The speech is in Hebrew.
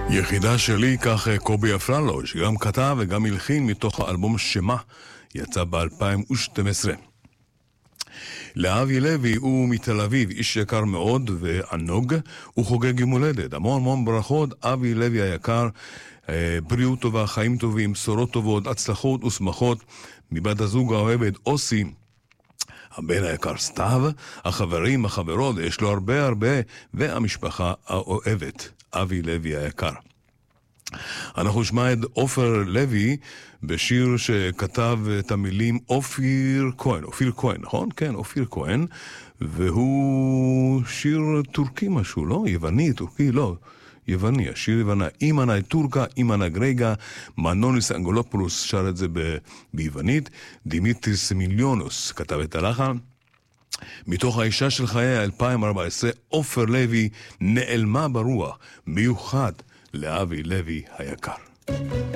יחידה שלי, כך קובי אפללו, שגם כתב וגם הלחין מתוך האלבום שמה, יצא ב-2012. לאבי לוי הוא מתל אביב, איש יקר מאוד וענוג, הוא חוגג יום הולדת. המון ברכות, אבי לוי היקר, בריאות טובה, חיים טובים, בשורות טובות, הצלחות ושמחות, מבת הזוג האוהבת אוסי, הבן היקר סתיו, החברים, החברות, יש לו הרבה, והמשפחה האוהבת, אבי לוי היקר. אנחנו נשמע את אופיר לוי בשיר שכתב את המילים אופיר כהן, נכון? כן, אופיר כהן, והוא שיר טורקי משהו, לא? יווני, טורקי, לא. יווני, השיר יוונה, אימנה טורקה, אימנה גרגה, מנוניס אנגולופולוס שר את זה ביוונית, דימיטריס מיליונוס כתב את הלחן. מתוך האישה של חיי 2014, אופיר לוי נעלמה ברוח, מיוחד לאבי לוי היקר.